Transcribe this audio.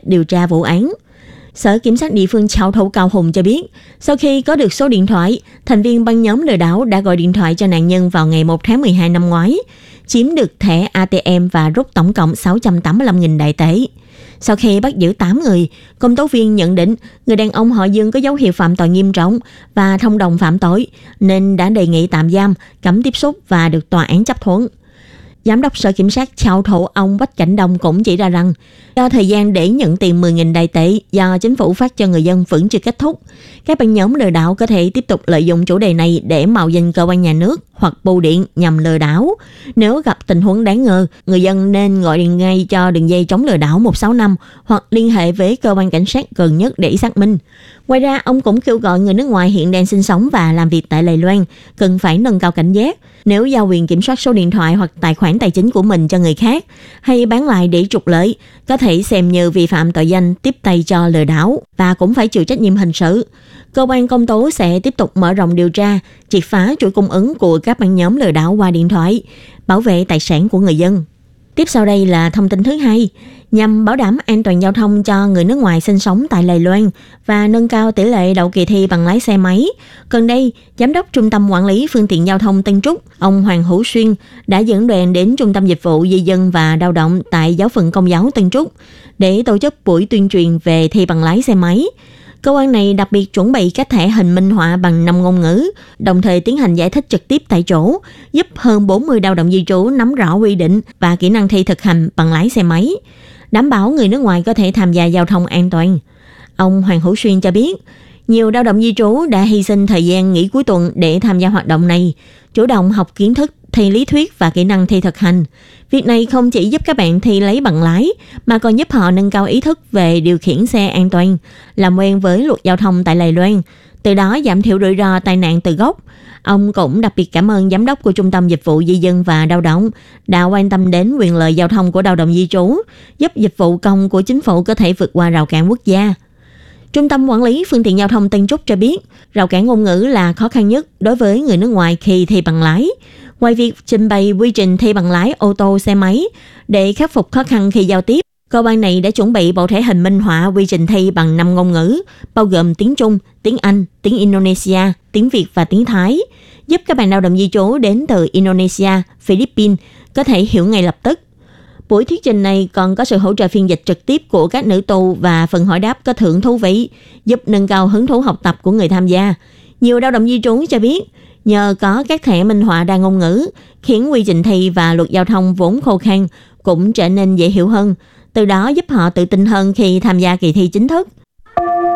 điều tra vụ án. Sở Kiểm sát địa phương Chao Thủ Cao Hùng cho biết, sau khi có được số điện thoại, thành viên băng nhóm lừa đảo đã gọi điện thoại cho nạn nhân vào ngày 1 tháng 12 năm ngoái, chiếm được thẻ ATM và rút tổng cộng 685.000 đại tệ. Sau khi bắt giữ 8 người, công tố viên nhận định người đàn ông họ Dương có dấu hiệu phạm tội nghiêm trọng và thông đồng phạm tội, nên đã đề nghị tạm giam, cấm tiếp xúc và được tòa án chấp thuận. Giám đốc Sở Kiểm sát Chao Thủ ông Quách Cảnh Đông cũng chỉ ra rằng, do thời gian để nhận tiền 10.000 đại tệ do chính phủ phát cho người dân vẫn chưa kết thúc, các băng nhóm lừa đảo có thể tiếp tục lợi dụng chủ đề này để mạo danh cơ quan nhà nước hoặc bưu điện nhằm lừa đảo. Nếu gặp tình huống đáng ngờ, người dân nên gọi điện ngay cho đường dây chống lừa đảo 165 hoặc liên hệ với cơ quan cảnh sát gần nhất để xác minh. Ngoài ra, ông cũng kêu gọi người nước ngoài hiện đang sinh sống và làm việc tại Đài Loan cần phải nâng cao cảnh giác. Nếu giao quyền kiểm soát số điện thoại hoặc tài khoản tài chính của mình cho người khác hay bán lại để trục lợi, có thể xem như vi phạm tội danh tiếp tay cho lừa đảo và cũng phải chịu trách nhiệm hình sự. Cơ quan công tố sẽ tiếp tục mở rộng điều tra, triệt phá chuỗi cung ứng của các băng nhóm lừa đảo qua điện thoại, bảo vệ tài sản của người dân. Tiếp sau đây là thông tin thứ hai. Nhằm bảo đảm an toàn giao thông cho người nước ngoài sinh sống tại Đài Loan và nâng cao tỷ lệ đậu kỳ thi bằng lái xe máy, gần đây, Giám đốc Trung tâm Quản lý Phương tiện Giao thông Tân Trúc, ông Hoàng Hữu Xuyên, đã dẫn đoàn đến Trung tâm Dịch vụ Di dân và Lao động tại Giáo phận Công giáo Tân Trúc để tổ chức buổi tuyên truyền về thi bằng lái xe máy. Cơ quan này đặc biệt chuẩn bị các thẻ hình minh họa bằng 5 ngôn ngữ, đồng thời tiến hành giải thích trực tiếp tại chỗ, giúp hơn 40 lao động di trú nắm rõ quy định và kỹ năng thi thực hành bằng lái xe máy, đảm bảo người nước ngoài có thể tham gia giao thông an toàn. Ông Hoàng Hữu Xuyên cho biết, nhiều lao động di trú đã hy sinh thời gian nghỉ cuối tuần để tham gia hoạt động này, chủ động học kiến thức, thi lý thuyết và kỹ năng thi thực hành. Việc này không chỉ giúp các bạn thi lấy bằng lái, mà còn giúp họ nâng cao ý thức về điều khiển xe an toàn, làm quen với luật giao thông tại Đài Loan, từ đó giảm thiểu rủi ro tai nạn từ gốc. Ông cũng đặc biệt cảm ơn giám đốc của Trung tâm Dịch vụ Di dân và Lao động đã quan tâm đến quyền lợi giao thông của lao động di trú, giúp dịch vụ công của chính phủ có thể vượt qua rào cản quốc gia. Trung tâm Quản lý Phương tiện Giao thông Tân Trúc cho biết, rào cản ngôn ngữ là khó khăn nhất đối với người nước ngoài khi thi bằng lái. Ngoài việc trình bày quy trình thi bằng lái ô tô xe máy để khắc phục khó khăn khi giao tiếp, cơ quan này đã chuẩn bị bộ thẻ hình minh họa quy trình thi bằng 5 ngôn ngữ, bao gồm tiếng Trung, tiếng Anh, tiếng Indonesia, tiếng Việt và tiếng Thái, giúp các bạn lao động di trú đến từ Indonesia, Philippines có thể hiểu ngay lập tức. Buổi thuyết trình này còn có sự hỗ trợ phiên dịch trực tiếp của các nữ tù và phần hỏi đáp có thưởng thú vị, giúp nâng cao hứng thú học tập của người tham gia. Nhiều lao động di trú cho biết, nhờ có các thẻ minh họa đa ngôn ngữ, khiến quy trình thi và luật giao thông vốn khô khan cũng trở nên dễ hiểu hơn, từ đó giúp họ tự tin hơn khi tham gia kỳ thi chính thức.